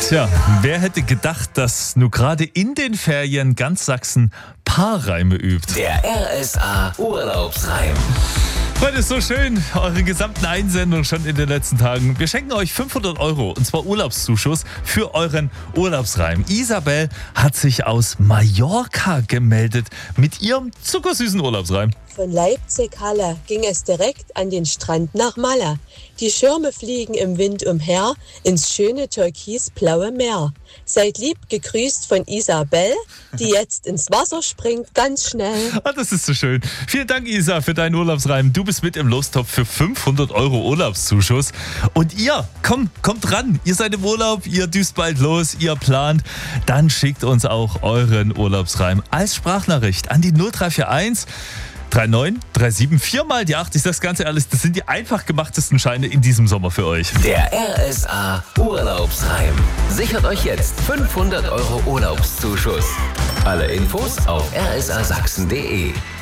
Tja, wer hätte gedacht, dass nur gerade in den Ferien ganz Sachsen Paarreime übt? Der RSA Urlaubsreim. Freunde, ist so schön, eure gesamten Einsendungen schon in den letzten Tagen. Wir schenken euch 500 €, und zwar Urlaubszuschuss für euren Urlaubsreim. Isabel hat sich aus Mallorca gemeldet mit ihrem zuckersüßen Urlaubsreim. Von Leipzig-Halle ging es direkt an den Strand nach Malle. Die Schirme fliegen im Wind umher ins schöne türkisblaue Meer. Seid lieb gegrüßt von Isabel, die jetzt ins Wasser springt, ganz schnell. Ah, das ist so schön. Vielen Dank, Isa, für deinen Urlaubsreim. Du bist mit im Lostopf für 500 € Urlaubszuschuss. Und ihr, kommt ran. Ihr seid im Urlaub, ihr düst bald los, ihr plant. Dann schickt uns auch euren Urlaubsreim als Sprachnachricht an die 0341 3937 4 mal die 8. Ich sag's ganz ehrlich, das sind die einfach gemachtesten Scheine in diesem Sommer für euch. Der RSA Urlaubsreim. Sichert euch jetzt 500 € Urlaubszuschuss. Alle Infos auf rsasachsen.de.